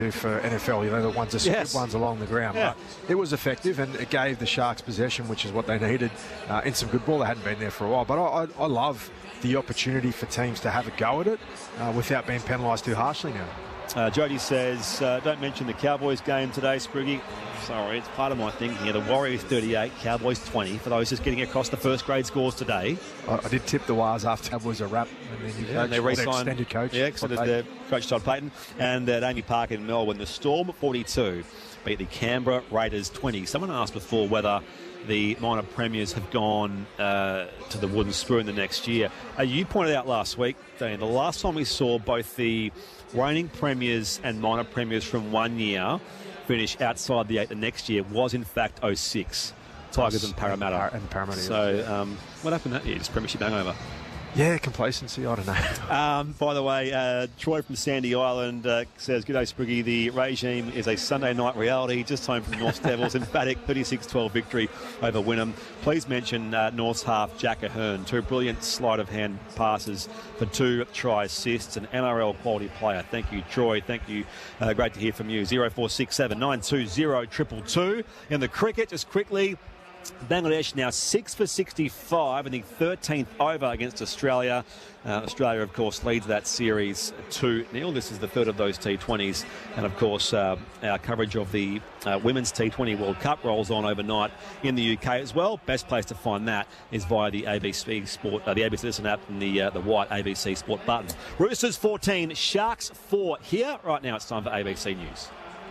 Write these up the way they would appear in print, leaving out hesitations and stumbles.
for NFL, the ones that Yes. split ones along the ground. Yeah. But it was effective, and it gave the Sharks possession, which is what they needed in some good ball. They hadn't been there for a while. But I love the opportunity for teams to have a go at it without being penalised too harshly now. Jody says, don't mention the Cowboys game today, Spriggy. Sorry, it's part of my thinking here. The Warriors 38, Cowboys 20, for those just getting across the first grade scores today. I did tip the Wires after Cowboys a wrap. And they re-signed extended coach. Yeah, extended their coach Todd Payton. And Amy Parker in Melbourne. The Storm 42 beat the Canberra Raiders 20. Someone asked before whether the minor premiers have gone to the wooden spoon the next year. You pointed out last week, Dan, the last time we saw both the reigning premiers and minor premiers from one year finish outside the 8 the next year was in fact 06. Tigers and Parramatta. So what happened that year? Just premiership hangover. Yeah, complacency, I don't know. By the way, Troy from Sandy Island says, "G'day, Spriggy. The regime is a Sunday night reality. Just home from North Devils. Emphatic 36-12 victory over Wynnum. Please mention North's half, Jack Ahern. 2 brilliant sleight-of-hand passes for 2 try assists. An NRL quality player. Thank you, Troy. Thank you. Great to hear from you. 0467 920 222. In the cricket, just quickly, Bangladesh now 6 for 65 in the 13th over against Australia. Australia, of course, leads that series 2-0. This is the third of those T20s. And, of course, our coverage of the Women's T20 World Cup rolls on overnight in the UK as well. Best place to find that is via the ABC Sport, the ABC Listen app and the white ABC Sport button. Roosters 14, Sharks 4 here. Right now it's time for ABC News.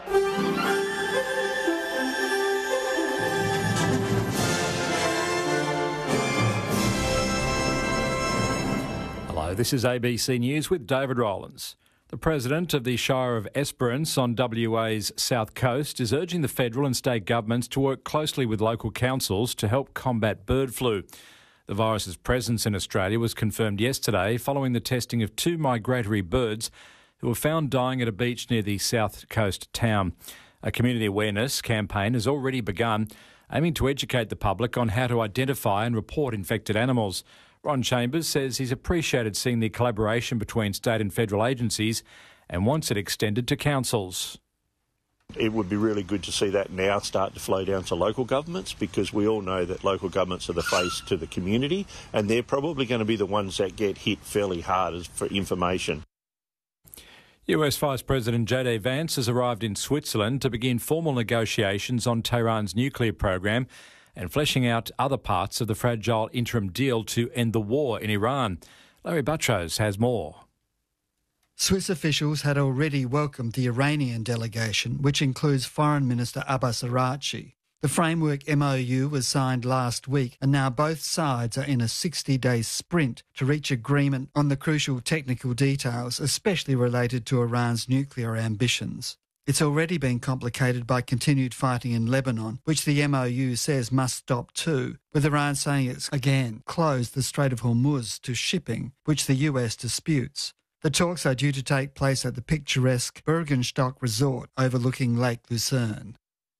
Hello, this is ABC News with David Rowlands. The President of the Shire of Esperance on WA's south coast is urging the federal and state governments to work closely with local councils to help combat bird flu. The virus's presence in Australia was confirmed yesterday following the testing of 2 migratory birds who were found dying at a beach near the south coast town. A community awareness campaign has already begun, aiming to educate the public on how to identify and report infected animals. Ron Chambers says he's appreciated seeing the collaboration between state and federal agencies and wants it extended to councils. It would be really good to see that now start to flow down to local governments, because we all know that local governments are the face to the community and they're probably going to be the ones that get hit fairly hard for information. US Vice President J.D. Vance has arrived in Switzerland to begin formal negotiations on Tehran's nuclear program and fleshing out other parts of the fragile interim deal to end the war in Iran. Larry Buttrose has more. Swiss officials had already welcomed the Iranian delegation, which includes Foreign Minister Abbas Araghchi. The framework MOU was signed last week, and now both sides are in a 60-day sprint to reach agreement on the crucial technical details, especially related to Iran's nuclear ambitions. It's already been complicated by continued fighting in Lebanon, which the MOU says must stop too, with Iran saying it's again closed the Strait of Hormuz to shipping, which the US disputes. The talks are due to take place at the picturesque Bergenstock Resort overlooking Lake Lucerne.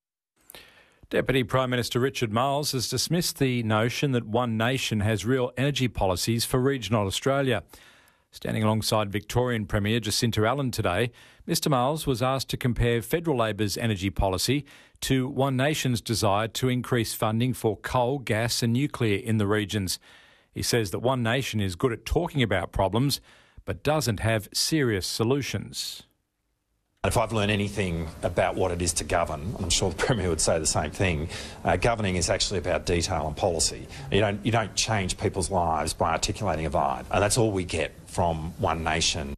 Deputy Prime Minister Richard Marles has dismissed the notion that One Nation has real energy policies for regional Australia. Standing alongside Victorian Premier Jacinta Allen today, Mr Marles was asked to compare Federal Labor's energy policy to One Nation's desire to increase funding for coal, gas and nuclear in the regions. He says that One Nation is good at talking about problems but doesn't have serious solutions. If I've learned anything about what it is to govern, I'm sure the Premier would say the same thing, governing is actually about detail and policy. You don't change people's lives by articulating a vibe, and that's all we get from One Nation.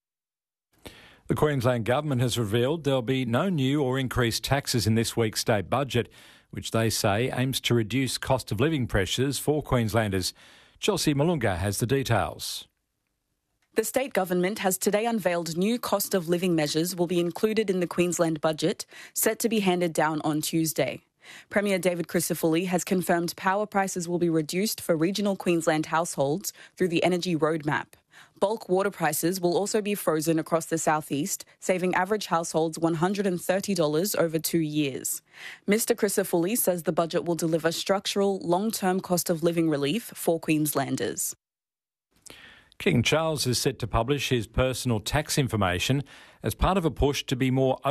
The Queensland Government has revealed there'll be no new or increased taxes in this week's state budget, which they say aims to reduce cost of living pressures for Queenslanders. Chelsea Malunga has the details. The state government has today unveiled new cost of living measures will be included in the Queensland budget, set to be handed down on Tuesday. Premier David Crisafulli has confirmed power prices will be reduced for regional Queensland households through the Energy Roadmap. Bulk water prices will also be frozen across the southeast, saving average households $130 over 2 years. Mr Crisafulli says the budget will deliver structural, long-term cost of living relief for Queenslanders. King Charles is set to publish his personal tax information as part of a push to be more